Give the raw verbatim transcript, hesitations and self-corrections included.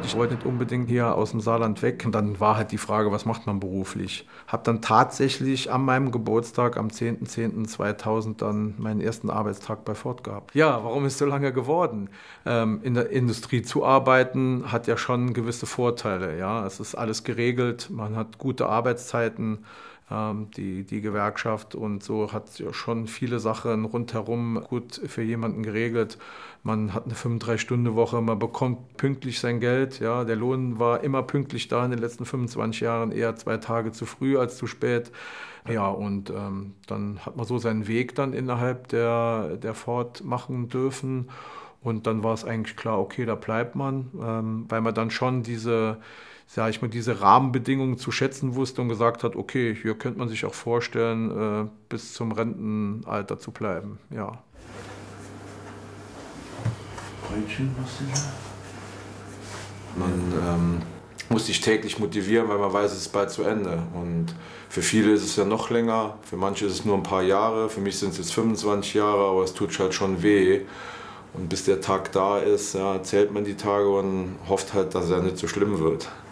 Ich wollte nicht unbedingt hier aus dem Saarland weg. Und dann war halt die Frage, was macht man beruflich? Habe dann tatsächlich an meinem Geburtstag am zehnten zehnten zweitausend dann meinen ersten Arbeitstag bei Ford gehabt. Ja, warum ist so lange geworden? Ähm, in der Industrie zu arbeiten hat ja schon gewisse Vorteile. Ja, es ist alles geregelt, man hat gute Arbeitszeiten. Die, die Gewerkschaft und so hat ja schon viele Sachen rundherum gut für jemanden geregelt. Man hat eine fünfunddreißig-Stunden-Woche, man bekommt pünktlich sein Geld. Ja, der Lohn war immer pünktlich da in den letzten fünfundzwanzig Jahren, eher zwei Tage zu früh als zu spät. Ja, und ähm, dann hat man so seinen Weg dann innerhalb der, der Ford machen dürfen. Und dann war es eigentlich klar, okay, da bleibt man, ähm, weil man dann schon diese sag ich mal, diese Rahmenbedingungen zu schätzen wusste und gesagt hat, okay, hier könnte man sich auch vorstellen, äh, bis zum Rentenalter zu bleiben. Ja. Man ähm, muss sich täglich motivieren, weil man weiß, es ist bald zu Ende. Und für viele ist es ja noch länger, für manche ist es nur ein paar Jahre, für mich sind es jetzt fünfundzwanzig Jahre, aber es tut halt schon weh. Und bis der Tag da ist, ja, zählt man die Tage und hofft halt, dass er nicht so schlimm wird.